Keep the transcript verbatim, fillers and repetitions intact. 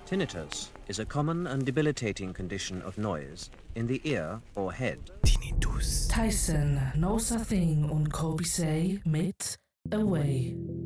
Tinnitus is a common and debilitating condition of noise in the ear or head. Tinnitus. Tyson knows a thing on Kobe say mit Away.